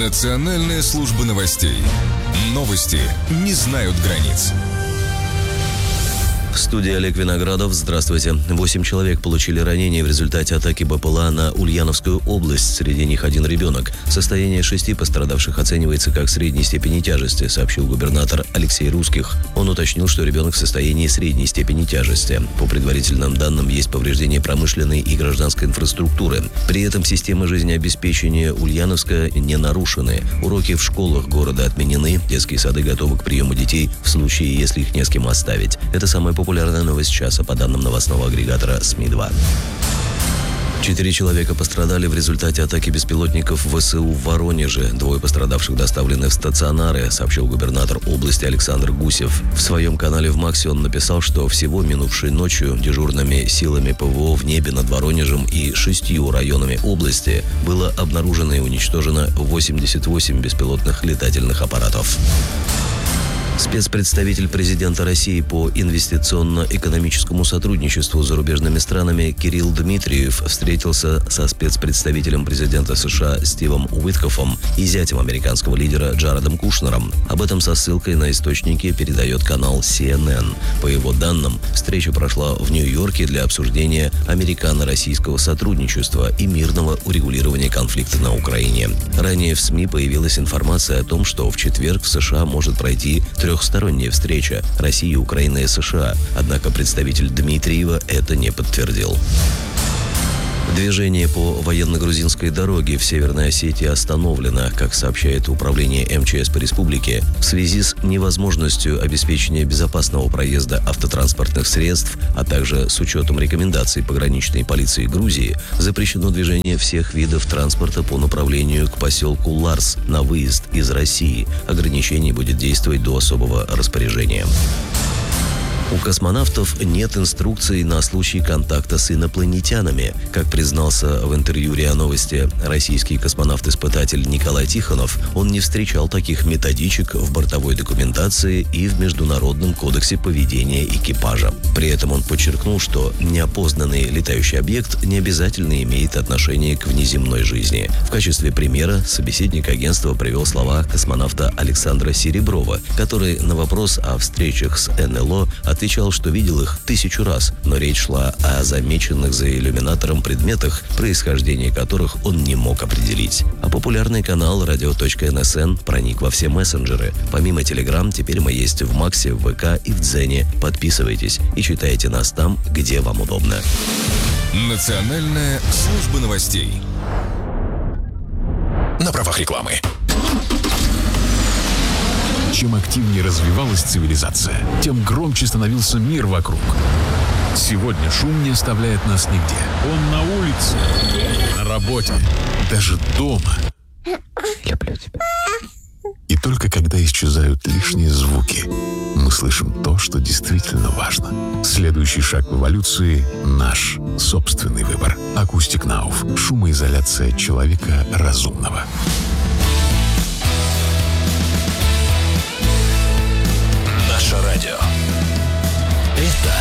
Национальная служба новостей. Новости не знают границ. В студии Олег Виноградов. Здравствуйте. 8 человек получили ранения в результате атаки БПЛА на Ульяновскую область. Среди них один ребенок. Состояние 6 пострадавших оценивается как средней степени тяжести, сообщил губернатор Алексей Русских. Он уточнил, что ребенок в состоянии средней степени тяжести. По предварительным данным, есть повреждения промышленной и гражданской инфраструктуры. При этом системы жизнеобеспечения Ульяновска не нарушены. Уроки в школах города отменены. Детские сады готовы к приему детей в случае, если их не с кем оставить. Это самая популярная новость часа, по данным новостного агрегатора СМИ-2. 4 человека пострадали в результате атаки беспилотников ВСУ в Воронеже. 2 пострадавших доставлены в стационары, сообщил губернатор области Александр Гусев. В своем канале в Максе он написал, что всего минувшей ночью дежурными силами ПВО в небе над Воронежем и 6 районами области было обнаружено и уничтожено 88 беспилотных летательных аппаратов. Спецпредставитель президента России по инвестиционно-экономическому сотрудничеству с зарубежными странами Кирилл Дмитриев встретился со спецпредставителем президента США Стивом Уиткофом и зятем американского лидера Джаредом Кушнером. Об этом со ссылкой на источники передает канал CNN. По его данным, встреча прошла в Нью-Йорке для обсуждения американо-российского сотрудничества и мирного урегулирования конфликта на Украине. Ранее в СМИ появилась информация о том, что в четверг в США может пройти трехсторонняя встреча России, Украины и США. Однако представитель Дмитриева это не подтвердил. Движение по военно-грузинской дороге в Северной Осетии остановлено, как сообщает управление МЧС по республике, в связи с невозможностью обеспечения безопасного проезда автотранспортных средств, а также с учетом рекомендаций пограничной полиции Грузии, запрещено движение всех видов транспорта по направлению к поселку Ларс на выезд из России. Ограничение будет действовать до особого распоряжения. У космонавтов нет инструкций на случай контакта с инопланетянами. Как признался в интервью РИА Новости российский космонавт-испытатель Николай Тихонов, он не встречал таких методичек в бортовой документации и в Международном кодексе поведения экипажа. При этом он подчеркнул, что неопознанный летающий объект не обязательно имеет отношение к внеземной жизни. В качестве примера собеседник агентства привел слова космонавта Александра Сереброва, который на вопрос о встречах с НЛО отвечал, что видел их 1000 раз, но речь шла о замеченных за иллюминатором предметах, происхождение которых он не мог определить. А популярный канал radio.nsn проник во все мессенджеры. Помимо Telegram, теперь мы есть в Максе, в ВК и в Дзене. Подписывайтесь и читайте нас там, где вам удобно. Национальная служба новостей. На правах рекламы. Чем активнее развивалась цивилизация, тем громче становился мир вокруг. Сегодня шум не оставляет нас нигде. Он на улице, на работе, даже дома. Люблю тебя. И только когда исчезают лишние звуки, мы слышим то, что действительно важно. Следующий шаг в эволюции – наш собственный выбор. Acoustic Now. Шумоизоляция человека разумного. Наше радио.